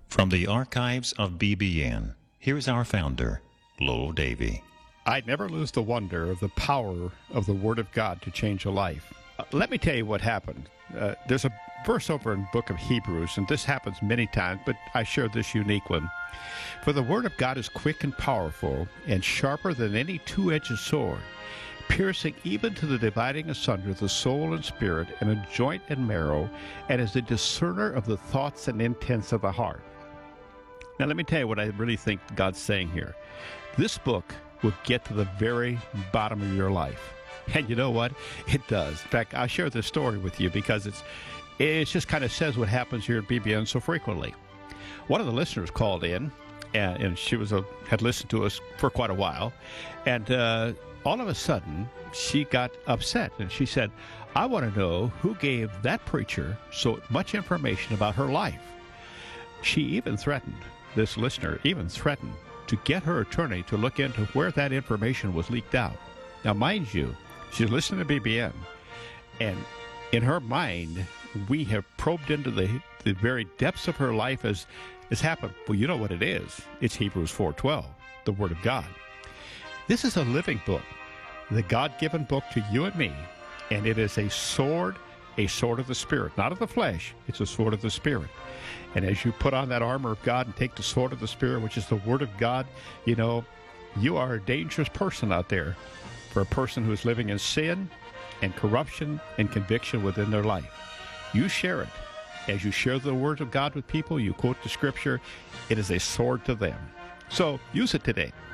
From the archives of BBN, here's our founder, Lowell Davy. I'd never lose the wonder of the power of the Word of God to change a life. Let me tell you what happened. There's a verse over in the book of Hebrews, and this happens many times, but I share this unique one. For the Word of God is quick and powerful, and sharper than any two-edged sword, piercing even to the dividing asunder the soul and spirit, and a joint and marrow, and is a discerner of the thoughts and intents of the heart. Now, let me tell you what I really think God's saying here. This book will get to the very bottom of your life. And you know what? It does. In fact, I'll share this story with you because it just kind of says what happens here at BBN so frequently. One of the listeners called in, and she had listened to us for quite a while, and all of a sudden, she got upset, and she said, I want to know who gave that preacher so much information about her life. She even threatened, this listener even threatened, to get her attorney to look into where that information was leaked out. Now, mind you, she's listening to BBN, and in her mind, we have probed into the very depths of her life as happened. Well, you know what it is. It's Hebrews 4:12, the Word of God. This is a living book, the God-given book to you and me, and it is a sword of the Spirit, not of the flesh. It's a sword of the Spirit. And as you put on that armor of God and take the sword of the Spirit, which is the Word of God, you know, you are a dangerous person out there for a person who is living in sin and corruption and conviction within their life. You share it. As you share the Word of God with people, you quote the Scripture, it is a sword to them. So use it today.